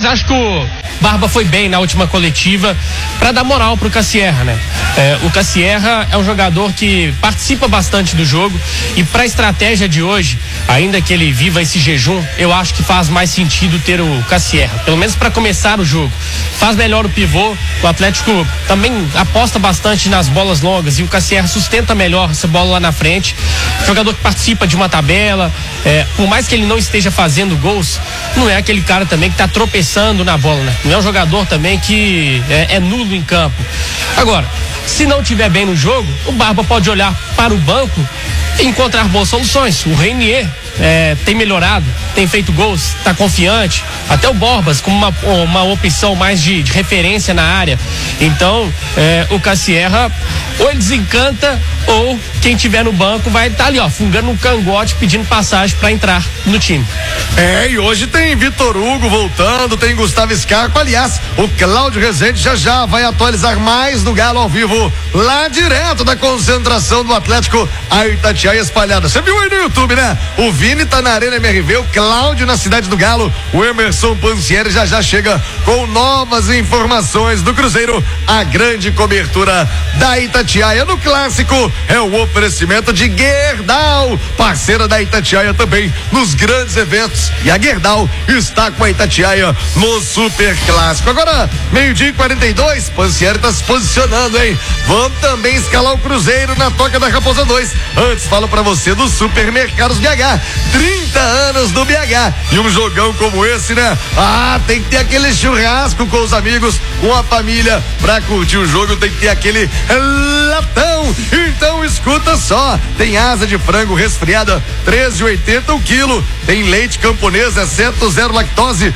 acho que o Barba foi bem na última coletiva para dar moral pro Cassierra, né? O Cassierra é um jogador que participa bastante do jogo e para a estratégia de hoje, ainda que ele viva esse jejum, eu acho que faz mais sentido ter o Cassierra, pelo menos para começar o jogo. Faz melhor o pivô, o Atlético também aposta bastante nas bolas longas e o Cassierra sustenta melhor essa bola lá na frente. Jogador que participa de uma tabela, por mais que ele não esteja fazendo gols, não é aquele cara também que tá tropeçando na bola, né? Não é um jogador também que é nulo em campo. Agora, se não tiver bem no jogo, o Barba pode olhar para o banco e encontrar boas soluções. O Reinier tem melhorado, tem feito gols, tá confiante. Até o Borbas como uma opção mais de referência na área. Então, o Cassierra ou ele desencanta ou quem tiver no banco vai estar ali, fungando no cangote, pedindo passagem para entrar no time. E hoje tem Vitor Hugo voltando, tem Gustavo Scarpa, aliás, o Cláudio Rezende já vai atualizar mais do Galo ao vivo, lá direto da concentração do Atlético, a Itatiaia espalhada. Você viu aí no YouTube, né? O Vini tá na Arena MRV, o Cláudio na Cidade do Galo, o Emerson Pansieri já chega com novas informações do Cruzeiro, a grande cobertura da Itatiaia no clássico é o oferecimento de Gerdau, parceira da Itatiaia também nos grandes eventos, e a Gerdau está com a Itatiaia no Super Clássico. Agora, 12:42, Pansieri tá se posicionando, hein? Vamos também escalar o Cruzeiro na Toca da Raposa 2. Antes, falo pra você do Supermercados BH, 30 anos do BH, e um jogão como esse, né? Tem que ter aquele churrasco com os amigos, com a família, pra curtir o jogo tem que ter aquele latão. Então escuta só, tem asa de frango resfriada, R$13,80 o quilo, tem leite camponês, exceto zero lactose,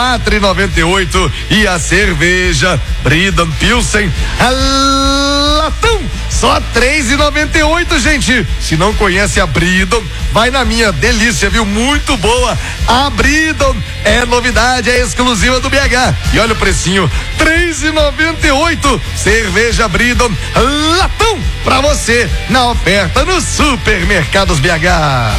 R$4,98, e a cerveja Bridon Pilsen, latão, só R$3,98, gente. Se não conhece a Bridon, vai na minha, delícia, viu? Muito boa. A Bridon é novidade, é exclusiva do BH. E olha o precinho, R$3,98. Cerveja Bridon, latão, pra você, na oferta no Supermercados BH.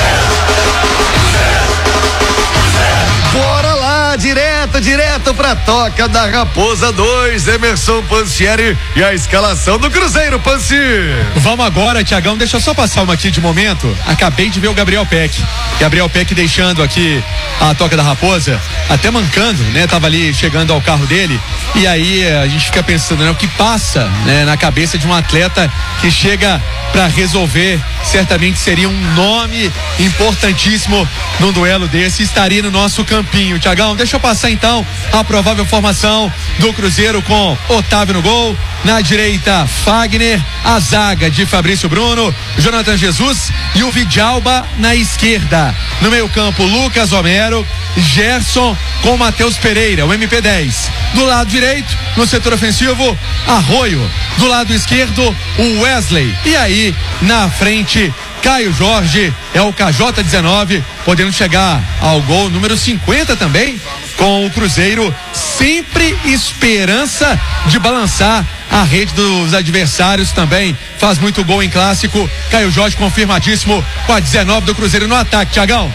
Bora lá, direto pra Toca da Raposa 2, Emerson Pansieri e a escalação do Cruzeiro, Pansi. Vamos agora, Tiagão, deixa eu só passar uma aqui de momento. Acabei de ver o Gabriel Peck deixando aqui a Toca da Raposa, até mancando, né? Tava ali chegando ao carro dele, e aí a gente fica pensando, né? O que passa, né, na cabeça de um atleta que chega para resolver, certamente seria um nome importantíssimo num duelo desse, estaria no nosso campinho. Tiagão, deixa eu passar então a provável formação do Cruzeiro com Otávio no gol, na direita Fagner, a zaga de Fabrício Bruno, Jonathan Jesus e o Vidalba na esquerda. No meio campo, Lucas Homero, Gerson com Matheus Pereira, o MP10. Do lado direito, no setor ofensivo, Arroio. Do lado esquerdo, o Wesley. E aí, na frente, Caio Jorge, é o KJ19, podendo chegar ao gol número 50 também, com o Cruzeiro sempre esperança de balançar a rede dos adversários também. Faz muito gol em clássico. Caio Jorge confirmadíssimo com a 19 do Cruzeiro no ataque, Tiagão.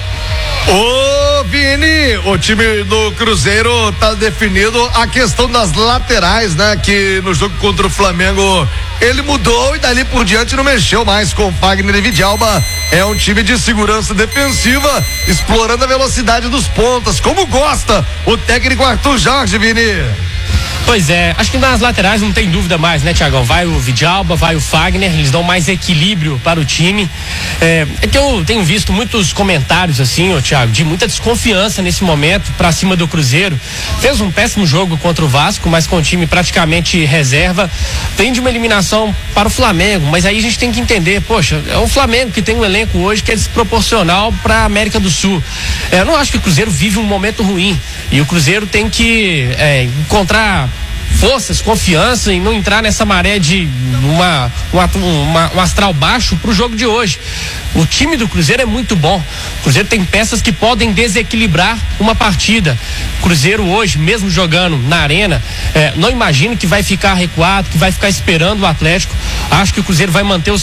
Ô Vini, o time do Cruzeiro tá definido, a questão das laterais, né? Que no jogo contra o Flamengo ele mudou e dali por diante não mexeu mais com Fagner e Vidalba. É um time de segurança defensiva, explorando a velocidade dos pontas, como gosta o técnico Arthur Jorge, Vini. Pois é, acho que nas laterais não tem dúvida mais, né, Tiagão? Vai o Vidalba, vai o Fagner, eles dão mais equilíbrio para o time. É que eu tenho visto muitos comentários assim, Thiago, de muita desconfiança nesse momento para cima do Cruzeiro. Fez um péssimo jogo contra o Vasco, mas com o time praticamente reserva. Tem de uma eliminação para o Flamengo, mas aí a gente tem que entender, poxa, é o Flamengo que tem um elenco hoje que é desproporcional para a América do Sul. Eu não acho que o Cruzeiro vive um momento ruim e o Cruzeiro tem que encontrar forças, confiança e não entrar nessa maré de um astral baixo pro jogo de hoje. O time do Cruzeiro é muito bom. O Cruzeiro tem peças que podem desequilibrar uma partida. O Cruzeiro hoje, mesmo jogando na arena, não imagino que vai ficar recuado, que vai ficar esperando o Atlético. Acho que o Cruzeiro vai manter o